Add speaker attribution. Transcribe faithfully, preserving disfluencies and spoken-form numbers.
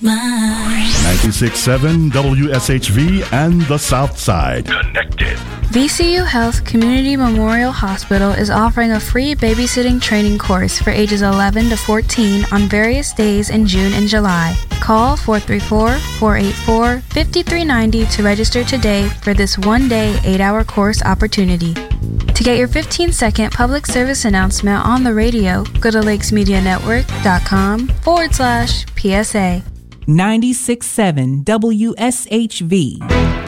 Speaker 1: ninety-six point seven W S H V and the South Side.
Speaker 2: Connected.
Speaker 3: V C U Health Community Memorial Hospital is offering a free babysitting training course for ages eleven to fourteen on various days in June and July. Call four three four, four eight four, five three nine zero to register today for this one-day, eight-hour course opportunity. To get your fifteen-second public service announcement on the radio, go to lakesmedianetwork.com forward slash PSA.
Speaker 4: ninety-six point seven W S H V.